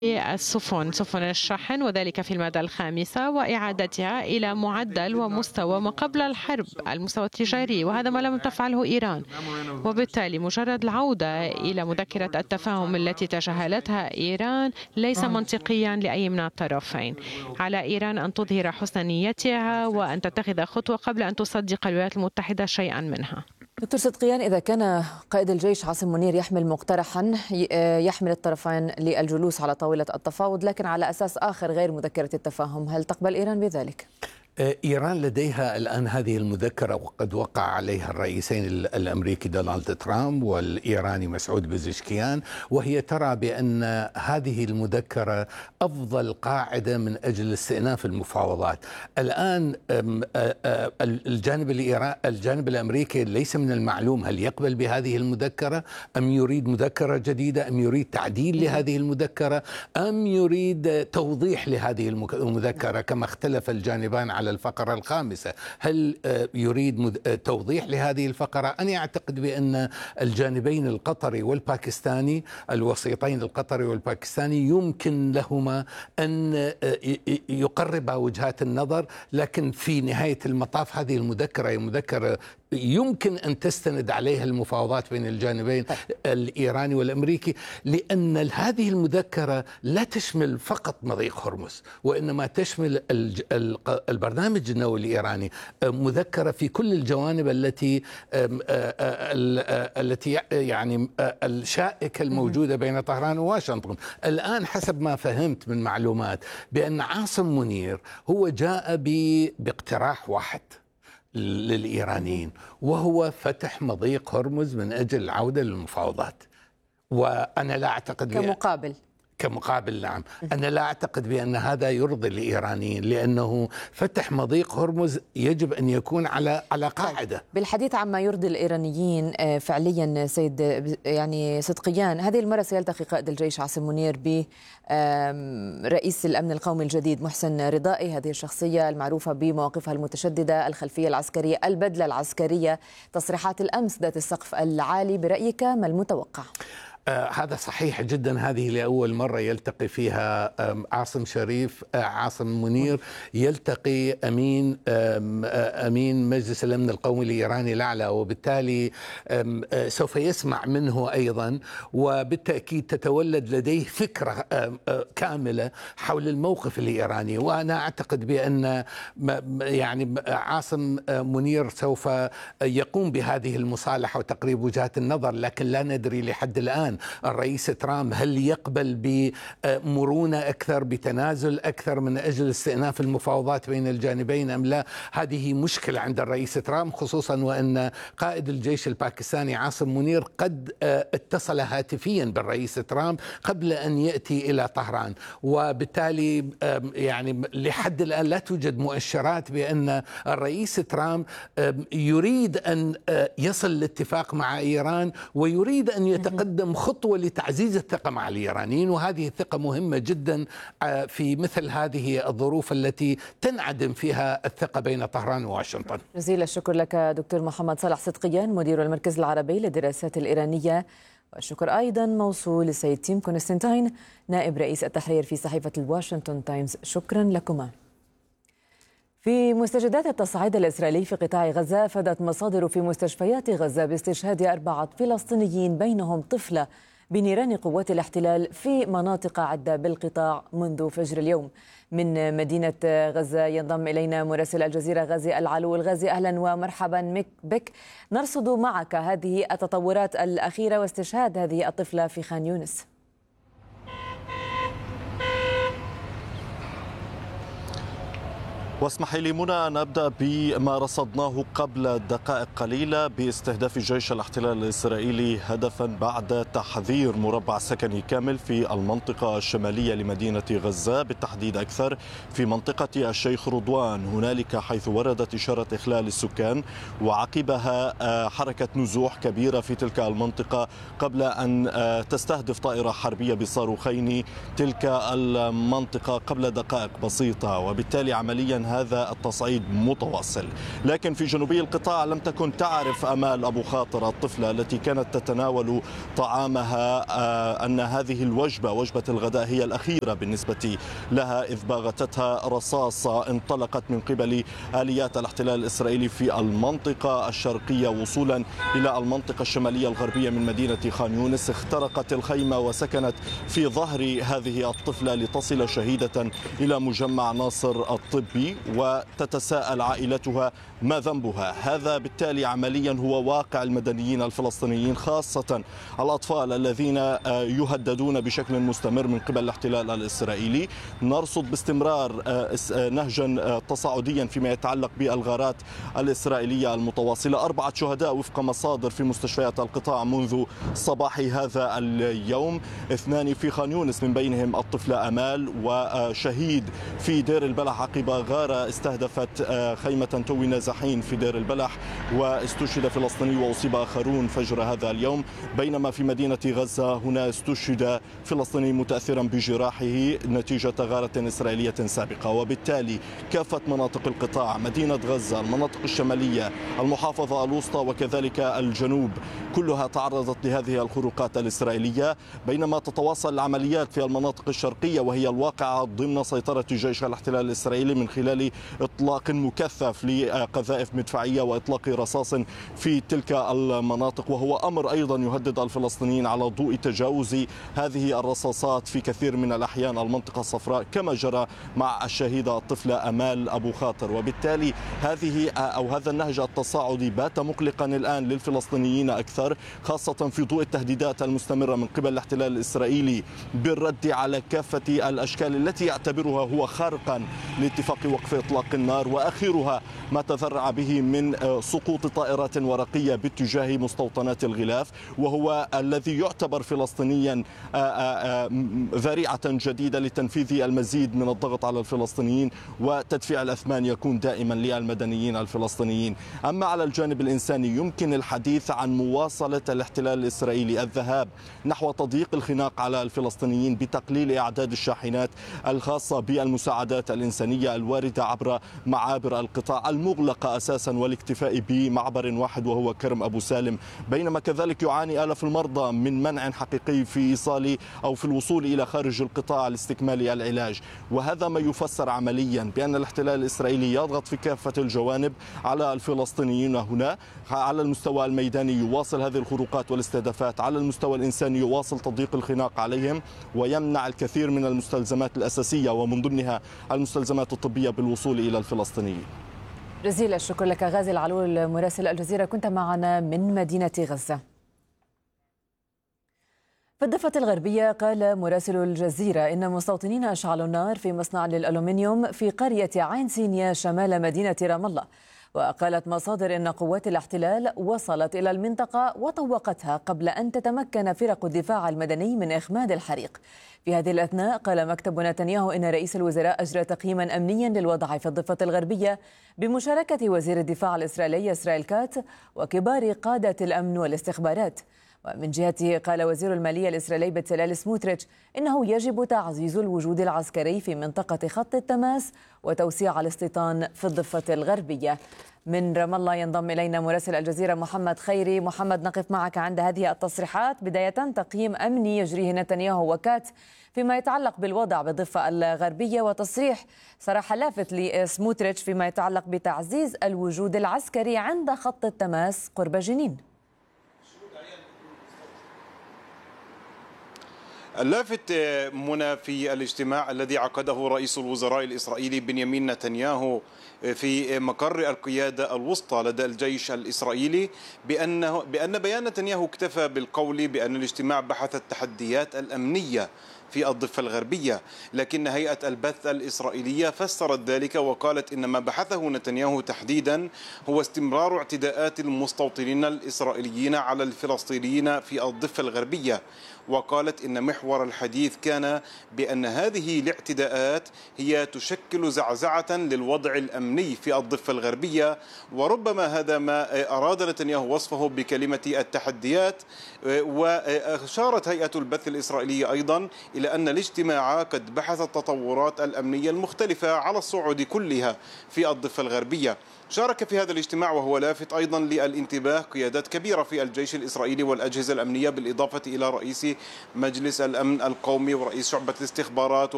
سفن الشحن، وذلك في المادة الخامسة، وإعادتها إلى معدل ومستوى ما قبل الحرب، المستوى التجاري، وهذا ما لم تفعله إيران. وبالتالي مجرد العودة إلى مذكرة التفاهم التي تجاهلتها إيران ليس منطقيا لأي من الطرفين. على إيران أن تظهر حسن نيتها وأن تتخذ خطوة قبل أن تصدق الولايات المتحدة شيئا منها. دكتور صدقيان، إذا كان قائد الجيش عاصم منير يحمل مقترحا يحمل الطرفين للجلوس على طاولة التفاوض لكن على أساس آخر غير مذكرة التفاهم، هل تقبل إيران بذلك؟ إيران لديها الآن هذه المذكرة، وقد وقع عليها الرئيسين الأمريكي دونالد ترامب والإيراني مسعود بزشكيان، وهي ترى بأن هذه المذكرة أفضل قاعدة من أجل استئناف المفاوضات. الآن الجانب الأمريكي ليس من المعلوم هل يقبل بهذه المذكرة أم يريد مذكرة جديدة، أم يريد تعديل لهذه المذكرة، أم يريد توضيح لهذه المذكرة كما اختلف الجانبان على الفقرة الخامسة. هل يريد توضيح لهذه الفقرة؟ أنا أعتقد بأن الجانبين القطري والباكستاني، الوسيطين القطري والباكستاني، يمكن لهما أن يقربا وجهات النظر، لكن في نهاية المطاف هذه المذكرة هي مذكرة يمكن أن تستند عليها المفاوضات بين الجانبين الإيراني والأمريكي، لأن هذه المذكرة لا تشمل فقط مضيق هرمز، وإنما تشمل البرنامج النووي الإيراني، مذكرة في كل الجوانب التي يعني الشائكة الموجودة بين طهران وواشنطن. الآن حسب ما فهمت من معلومات بأن عاصم منير هو جاء باقتراح واحد للإيرانيين، وهو فتح مضيق هرمز من أجل العودة للمفاوضات. وأنا لا أعتقد كمقابل نعم، أنا لا أعتقد بأن هذا يرضي الإيرانيين، لأنه فتح مضيق هرمز يجب أن يكون على قاعدة. بالحديث عما يرضي الإيرانيين فعليا سيد يعني صدقيان، هذه المرة سيلتقي قائد الجيش عاصم منير برئيس الأمن القومي الجديد محسن رضائي، هذه الشخصية المعروفة بمواقفها المتشددة، الخلفية العسكرية، البدلة العسكرية، تصريحات الأمس ذات السقف العالي. برأيك ما المتوقع؟ هذا صحيح جدا. هذه لأول مرة يلتقي فيها عاصم منير يلتقي أمين مجلس الأمن القومي الإيراني الأعلى، وبالتالي سوف يسمع منه أيضا، وبالتأكيد تتولد لديه فكرة كاملة حول الموقف الإيراني. وأنا أعتقد بأن يعني عاصم منير سوف يقوم بهذه المصالحة وتقريب وجهات النظر، لكن لا ندري لحد الآن الرئيس ترامب هل يقبل بمرونة أكثر، بتنازل أكثر من أجل استئناف المفاوضات بين الجانبين أم لا. هذه مشكلة عند الرئيس ترامب، خصوصا وأن قائد الجيش الباكستاني عاصم منير قد اتصل هاتفيا بالرئيس ترامب قبل أن يأتي إلى طهران، وبالتالي يعني لحد الآن لا توجد مؤشرات بأن الرئيس ترامب يريد أن يصل لاتفاق مع إيران ويريد أن يتقدم خطوة لتعزيز الثقة مع الإيرانيين، وهذه الثقة مهمة جدا في مثل هذه الظروف التي تنعدم فيها الثقة بين طهران وواشنطن. جزيل الشكر لك دكتور محمد صالح صدقيان، مدير المركز العربي للدراسات الإيرانية، والشكر أيضا موصول للسيد تيم كونستانتين نائب رئيس التحرير في صحيفة الواشنطن تايمز. شكرا لكما. في مستجدات التصعيد الإسرائيلي في قطاع غزة، أفادت مصادر في مستشفيات غزة باستشهاد 4 فلسطينيين بينهم طفلة بنيران قوات الاحتلال في مناطق عدة بالقطاع منذ فجر اليوم. من مدينة غزة ينضم إلينا مراسل الجزيرة غازي العلول. غازي، أهلا ومرحبا بك. نرصد معك هذه التطورات الأخيرة واستشهاد هذه الطفلة في خان يونس. واسمحي لي منى أن أبدأ بما رصدناه قبل دقائق قليلة باستهداف جيش الاحتلال الإسرائيلي هدفا بعد تحذير مربع سكني كامل في المنطقة الشمالية لمدينة غزة، بالتحديد أكثر في منطقة الشيخ رضوان، هنالك حيث وردت إشارة إخلال السكان وعقبها حركة نزوح كبيرة في تلك المنطقة قبل أن تستهدف طائرة حربية بصاروخين تلك المنطقة قبل دقائق بسيطة، وبالتالي عمليا هذا التصعيد متواصل. لكن في جنوبي القطاع لم تكن تعرف أمال أبو خاطر الطفلة التي كانت تتناول طعامها أن هذه الوجبة، وجبة الغداء، هي الأخيرة بالنسبة لها، إذ باغتتها رصاصة انطلقت من قبل آليات الاحتلال الإسرائيلي في المنطقة الشرقية وصولا إلى المنطقة الشمالية الغربية من مدينة خان يونس. اخترقت الخيمة وسكنت في ظهر هذه الطفلة لتصل شهيدة إلى مجمع ناصر الطبي، وتتساءل عائلتها ما ذنبها. هذا بالتالي عمليا هو واقع المدنيين الفلسطينيين، خاصة الأطفال الذين يهددون بشكل مستمر من قبل الاحتلال الإسرائيلي. نرصد باستمرار نهجا تصاعديا فيما يتعلق بالغارات الإسرائيلية المتواصلة. 4 شهداء وفق مصادر في مستشفيات القطاع منذ صباح هذا اليوم، 2 في خان يونس من بينهم الطفلة أمال، وشهيد في دير البلح عقب غارة استهدفت خيمة توي نازحين في دير البلح، واستشهد فلسطيني وأصيب آخرون فجر هذا اليوم. بينما في مدينة غزة هنا استشهد فلسطيني متأثرا بجراحه نتيجة غارة إسرائيلية سابقة. وبالتالي كافة مناطق القطاع، مدينة غزة، المناطق الشمالية، المحافظة الوسطى وكذلك الجنوب، كلها تعرضت لهذه الخروقات الإسرائيلية، بينما تتواصل العمليات في المناطق الشرقية وهي الواقعة ضمن سيطرة جيش الاحتلال الإسرائيلي من خلال إطلاق مكثف لقذائف مدفعية وإطلاق رصاص في تلك المناطق، وهو أمر أيضا يهدد الفلسطينيين على ضوء تجاوز هذه الرصاصات في كثير من الأحيان المنطقة الصفراء، كما جرى مع الشهيدة الطفلة أمال أبو خاطر. وبالتالي هذا النهج التصاعدي بات مقلقا الآن للفلسطينيين أكثر، خاصة في ضوء التهديدات المستمرة من قبل الاحتلال الإسرائيلي بالرد على كافة الأشكال التي يعتبرها هو خارقا لاتفاق وقف إطلاق النار، وآخرها ما تذرع به من سقوط طائرات ورقية باتجاه مستوطنات الغلاف، وهو الذي يعتبر فلسطينيا ذريعة جديدة لتنفيذ المزيد من الضغط على الفلسطينيين، وتدفيع الأثمان يكون دائما للمدنيين الفلسطينيين. أما على الجانب الإنساني يمكن الحديث عن مواصلة الاحتلال الإسرائيلي الذهاب نحو تضييق الخناق على الفلسطينيين بتقليل أعداد الشاحنات الخاصة بالمساعدات الإنسانية الواردة عبر معابر القطاع المغلقة أساسا، والاكتفاء بمعبر واحد وهو كرم أبو سالم، بينما كذلك يعاني آلاف المرضى من منع حقيقي في إيصال أو في الوصول إلى خارج القطاع لاستكمال العلاج. وهذا ما يفسر عمليا بأن الاحتلال الإسرائيلي يضغط في كافة الجوانب على الفلسطينيين هنا. على المستوى الميداني يواصل هذه الخروقات والاستهدافات، على المستوى الإنساني يواصل تضييق الخناق عليهم ويمنع الكثير من المستلزمات الأساسية ومن ضمنها المستلزمات الطبية بالوصول إلى الفلسطينيين. جزيل الشكر لك غازي العلول مراسل الجزيرة، كنت معنا من مدينة غزة. في الضفة الغربية قال مراسل الجزيرة إن مستوطنين أشعلوا النار في مصنع للألومنيوم في قرية عين سينيا شمال مدينة رام الله. وقالت مصادر إن قوات الاحتلال وصلت إلى المنطقة وطوقتها قبل أن تتمكن فرق الدفاع المدني من إخماد الحريق. في هذه الأثناء قال مكتب نتنياهو إن رئيس الوزراء أجرى تقييما أمنيا للوضع في الضفة الغربية بمشاركة وزير الدفاع الإسرائيلي إسرائيل كات وكبار قادة الأمن والاستخبارات. ومن جهته قال وزير المالية الإسرائيلي بتساليل سموتريتش إنه يجب تعزيز الوجود العسكري في منطقة خط التماس وتوسيع الاستيطان في الضفة الغربية. من رام الله ينضم إلينا مراسل الجزيرة محمد خيري. محمد، نقف معك عند هذه التصريحات. بداية، تقييم أمني يجريه نتنياهو وكات فيما يتعلق بالوضع بالضفة الغربية، وتصريح صراحة لافت لسموتريتش فيما يتعلق بتعزيز الوجود العسكري عند خط التماس قرب جنين. اللافت منى في الاجتماع الذي عقده رئيس الوزراء الإسرائيلي بنيامين نتنياهو في مقر القيادة الوسطى لدى الجيش الإسرائيلي بأن بيان نتنياهو اكتفى بالقول بأن الاجتماع بحث التحديات الأمنية في الضفة الغربية، لكن هيئة البث الإسرائيلية فسرت ذلك وقالت إن ما بحثه نتنياهو تحديدا هو استمرار اعتداءات المستوطنين الإسرائيليين على الفلسطينيين في الضفة الغربية، وقالت إن محور الحديث كان بأن هذه الاعتداءات هي تشكل زعزعة للوضع الأمني في الضفة الغربية، وربما هذا ما أراد نتنياهو وصفه بكلمة التحديات. وأشارت هيئة البث الإسرائيلية أيضا إلى أن الاجتماع قد بحث التطورات الأمنية المختلفة على الصعود كلها في الضفة الغربية. شارك في هذا الاجتماع وهو لافت أيضا للانتباه قيادات كبيرة في الجيش الإسرائيلي والأجهزة الأمنية، بالإضافة إلى رئيس مجلس الأمن القومي ورئيس شعبة الاستخبارات